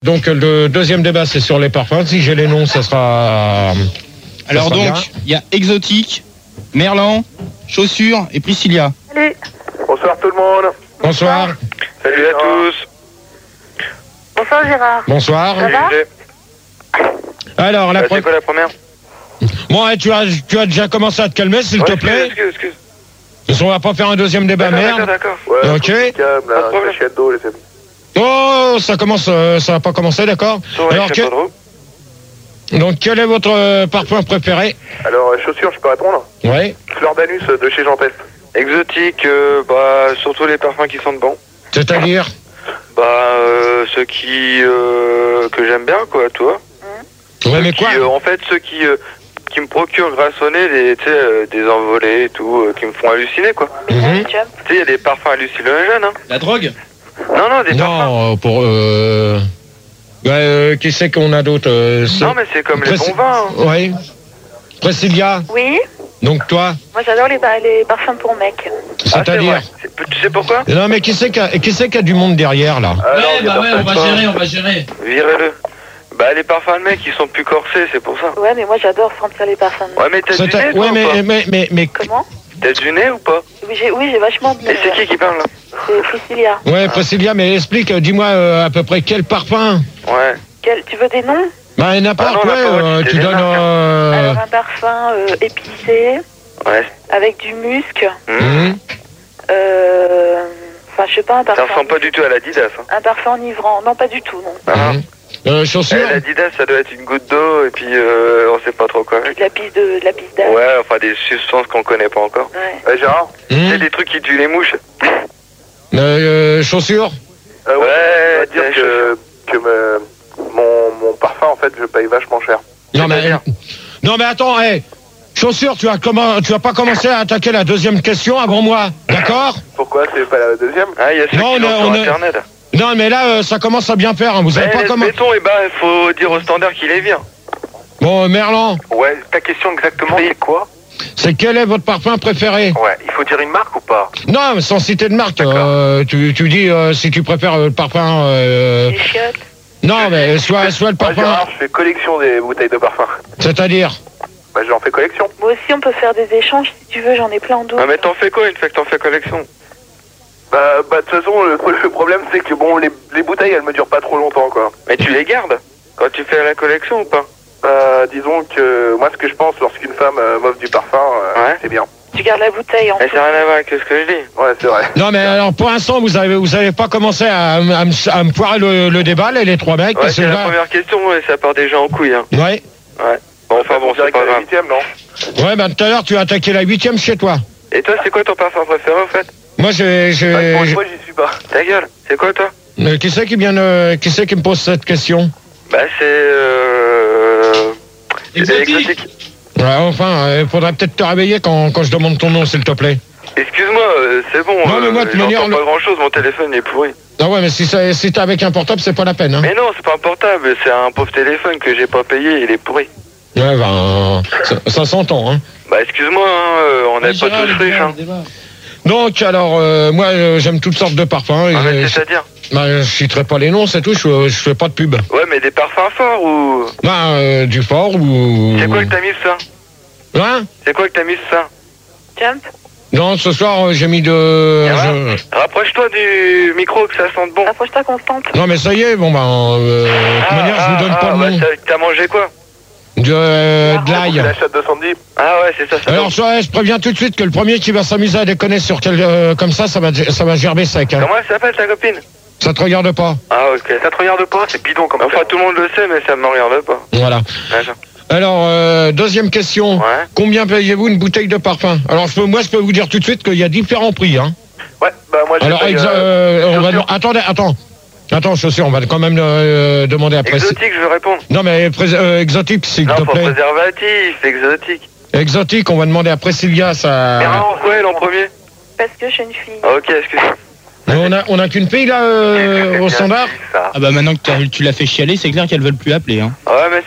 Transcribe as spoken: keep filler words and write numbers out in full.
Donc le deuxième débat, c'est sur les parfums. Si j'ai les noms, ça sera... Ça Alors sera donc, il y a Exotique, Merlan, Chaussures et Priscilla. Salut. Bonsoir tout le monde. Bonsoir. Salut à tous. Bonsoir Gérard. Bonsoir. Ça va? Alors, la Euh, pre... C'est quoi la première? Bon, ouais, tu, as, tu as déjà commencé à te calmer, s'il Ouais, te excuse, plaît. excuse, excuse. Parce qu'on va pas faire un deuxième débat, D'accord, merde. d'accord, d'accord. Ouais, Ok. faut que tu calmes, Pas de là, problème. crescendo, les amis. Oh, ça commence, euh, ça va pas commencer, d'accord. Sur Alors, les que- chapeaux de roue. donc, quel est votre euh, parfum préféré? Alors, euh, chaussures, je peux répondre? Oui. Fleur d'anus euh, de chez Jean Pest. Exotique, euh, bah, surtout les parfums qui sentent bon. C'est-à-dire? Bah, euh, ceux qui, euh, que j'aime bien, quoi, toi. Ouais, mais quoi? Qui, euh, en fait, ceux qui, euh, qui me procurent grâce au nez, des, tu sais, euh, des envolées et tout, euh, qui me font halluciner, quoi. Mhm. Jump. Tu sais, il y a des parfums hallucinogènes, hein. La drogue? Non, non, des parfums. Non, pour... Euh... Ouais, euh, qui c'est qu'on a d'autres euh, c'est- Non, mais c'est comme les Précis- bons vins, hein. Oui. Priscilla, Oui. donc toi, Moi j'adore les, ba- les parfums pour mecs. Ah, c'est c'est-à-dire... vrai. C'est- Tu sais pourquoi? Non, mais qui c'est qui a, qui c'est qui a du monde derrière, là? Ah, non, il y a personne. on va gérer, on va gérer. Virez-le. Bah, les parfums de mecs, ils sont plus corsés, c'est pour ça. Ouais, mais moi j'adore sentir les parfums de mecs. Ouais, mais t'as du C'est- nez, toi, ouais, ou mais, pas? mais, mais, mais... Comment? T'as du nez ou pas? Oui, j'ai oui, j'ai vachement de Et c'est qui qui parle, là? C'est Priscilla. Ouais, Priscilla, mais explique, euh, dis-moi euh, à peu près quel parfum. Ouais. Quel, tu veux des noms? Bah, n'importe, Ah non, ouais, n'importe, euh, c'est tu des donnes... marques, Euh... Alors un parfum euh, épicé, Ouais. avec du musc. Mmh. hum, Euh... Enfin, je sais pas, un Ça parfum... ressemble pas du tout à l'Adidas, hein. Un parfum enivrant. Non, pas du tout, non. Ah. hum. Euh, chaussures? Eh, L'Adidas, ça doit être une goutte d'eau, et puis euh, on sait pas trop quoi. De la piste de, de la piste d'âge. Ouais, enfin des substances qu'on connaît pas encore. Ouais. Euh, Gérard? Hum. C'est des trucs qui tuent les mouches. Euh, euh, chaussures? Euh, Ouais, je dois tiens, dire que, que me- mon, mon parfum, en fait, je paye vachement cher. Non, mais... C'est-à-dire Non, mais attends, hé, chaussures, tu as, comment... tu as pas commencé à attaquer la deuxième question avant moi, d'accord? Pourquoi c'est pas la deuxième? Ah, il y a ceux Non, qui on l'ont a- sur on a- Internet. Non, mais là, euh, ça commence à bien faire, hein. Vous avez Eh, pas comment... béton, et ben, il faut dire au standard qu'il est bien. Bon, euh, Merlan, Ouais, ta question exactement, c'est quoi? c'est quel est votre parfum préféré? Ouais, il faut dire une marque ou pas? Non, mais sans citer de marque, euh, tu, tu dis euh, si tu préfères euh, le parfum... euh, Les chiottes. Non, mais soit, soit le Moi, parfum... Gérard, je fais collection des bouteilles de parfum. C'est-à-dire? Bah, j'en fais collection. Moi aussi, on peut faire des échanges si tu veux, j'en ai plein d'autres. Ah, mais t'en fais quoi une fois que t'en fais collection? Bah, bah, de toute façon, le, le problème, c'est que bon, les, les bouteilles, elles me durent pas trop longtemps, quoi. Mais tu les gardes quand tu fais la collection ou pas? Euh, disons que moi, ce que je pense lorsqu'une femme euh, m'offre du parfum, euh, Ouais. c'est bien. Tu gardes la bouteille en Mais ça n'a rien à voir avec ce que je dis. Ouais, c'est vrai. Non, mais alors, pour l'instant, vous avez, vous avez pas commencé à, à, me- à me- à me poirer le, le débat, là, les trois mecs, Ouais, parce que c'est la là... première question, ouais, ça part déjà en couille, hein. Ouais. Ouais. Bon, enfin bon, On dirait c'est pas que la grave. huitième, non? Ouais, bah, tout à l'heure, tu as attaqué la huitième chez toi. Et toi, c'est quoi ton parfum préféré, en fait? Moi, j'ai... j'ai- Ouais, pour une j'ai- fois, j'y suis pas. Ta gueule, c'est quoi, toi? Euh, qui c'est qui vient de- qui c'est qui me pose cette question? Bah, c'est... Euh... Exotique. Exotique. Ouais, enfin, il faudrait peut-être te réveiller quand, quand je demande ton nom, s'il te plaît. Excuse-moi, euh, c'est bon, Non, mais moi, de euh, toute manière, j'entends le- pas grand-chose, mon téléphone il est pourri. Ah ouais, mais si, ça- si t'es avec un portable, c'est pas la peine, hein. Mais non, c'est pas un portable, c'est un pauvre téléphone que j'ai pas payé, il est pourri. Ouais, ben, ça, ça s'entend, hein. Bah, excuse-moi, hein, euh, on n'est pas Gérard, tous le riches, débat, hein. le débat. Donc, alors, euh, moi, euh, j'aime toutes sortes de parfums. Ah, et, mais euh, c'est-à-dire? bah, je citerai pas les noms, c'est tout, je, je fais pas de pub. Ouais, mais des parfums forts ou... Bah, euh, du fort ou... C'est quoi que t'as mis ça? Hein? C'est quoi que t'as mis ça? Jump. Non, ce soir, euh, j'ai mis de... Ça va je- Rapproche-toi du micro que ça sente bon. Approche-toi constante. Non, mais ça y est, bon, ben, euh, de toute manière, je vous donne pas le bah, nom. t'as- T'as mangé quoi? De, euh, de C'est l'ail. la chatte de Sandy. Ah ouais, c'est ça, ça. Alors, ça, je préviens tout de suite que le premier qui va s'amuser à déconner sur quel, euh, comme ça, ça va, ça va gerber sec. Hein. Comment elle s'appelle ta copine? Ça te regarde pas. Ah ok. Ça te regarde pas, c'est bidon comme Enfin, tout le monde le sait, mais ça me regarde pas. Voilà. D'accord. Alors, euh, deuxième question. Ouais. Combien payez-vous une bouteille de parfum? Alors, je peux, moi, je peux vous dire tout de suite qu'il y a différents prix. Hein. Ouais, bah moi j'ai Alors, payé, exa- euh, euh, on va, chaussures. attendez, attends. Attends, chaussures, on va quand même euh, demander après. Exotique, je veux répondre. Non, mais pré- euh, exotique, s'il Non, te pour plaît. préservatif, exotique. Exotique, on va demander à Priscilla, ça... Mais non, pourquoi elle en premier? Parce que je suis une fille. Ah, ok, excuse-moi. Mais on a, on a qu'une fille, là, euh, au standard? Ça. Ah bah maintenant que t'as- tu l'as fait chialer, c'est clair qu'elles veulent plus appeler. Hein. Ouais, mais